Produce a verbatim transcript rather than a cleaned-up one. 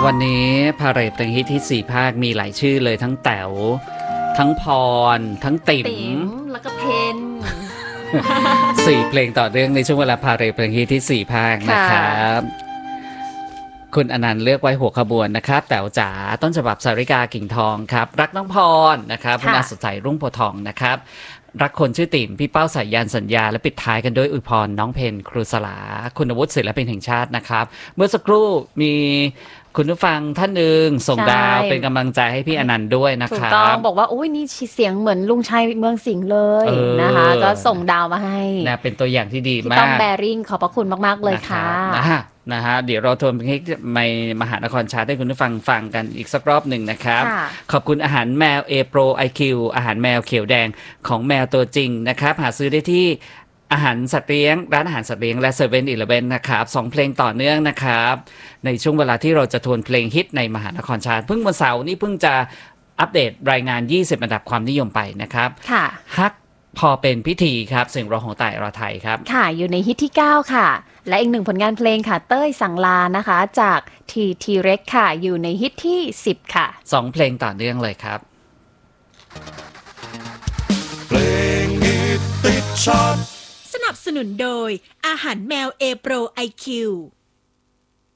วันนี้พาเหรดเพลงฮิตที่สี่ภาคมีหลายชื่อเลยทั้งแต๋วทั้งพรทั้งติ๋มแล้วก็เพนสี่เพลงต่อเนื่องในช่วงเวลาพาเหรดเพลงฮิตที่สี่ภาคนะครับคุณอนันต์เลือกไว้หัวขบวนนะครับแต๋วจ๋าต้นฉบับสาริกากิ่งทองครับรักน้องพรนะครับคุณอาสดใสรุ่งโพธิ์ทองนะครับรักคนชื่อติ๋มพี่เป้าสายยานสัญญาและปิดท้ายกันด้วยอวยพรน้องเพนครูสลาคุณวุฒิศิลปินแห่งชาตินะครับเมื่อสักครู่มีคุณผู้ฟังท่านหนึ่งส่งดาวเป็นกำลังใจให้พี่อนันต์ด้วยนะครับถูกต้องบอกว่าโอ้ยนี่เสียงเหมือนลุงชัยเมืองสิงห์เลยนะคะก็ส่งดาวมาให้นะเป็นตัวอย่างที่ดีมากต้องแบริ่งขอบพระคุณมากๆเลยค่ะนะฮะนะฮะเดี๋ยวเราทวนเพลงในมหานครชาร์ตให้คุณผู้ฟังฟังกันอีกสักรอบหนึ่งนะครับขอบคุณอาหารแมว A Pro ไอ คิว อาหารแมวเขียวแดงของแมวตัวจริงนะครับหาซื้อได้ที่อาหารสัตว์เลี้ยงร้านอาหารสัตว์เลี้ยงและเซเว่นอีเลฟเว่นนะครับสองเพลงต่อเนื่องนะครับในช่วงเวลาที่เราจะทวนเพลงฮิตในมหานครชาร์ตเพิ่งวันเสาร์นี้เพิ่งจะอัปเดตรายงานยี่สิบอันดับความนิยมไปนะครับค่ะฮักพอเป็นพิธีครับเสียงร้องของต่ายอรไทยครับค่ะอยู่ในฮิตที่เก้าค่ะและอีกหนึ่งผลงานเพลงค่ะเต้ยสั่งลานะคะจาก ที ที เร็ก ค่ะอยู่ในฮิตที่สิบค่ะสองเพลงต่อเนื่องเลยครับเพลงฮิตติดชาร์ตสนับสนุนโดยอาหารแมว A Pro ไอ คิว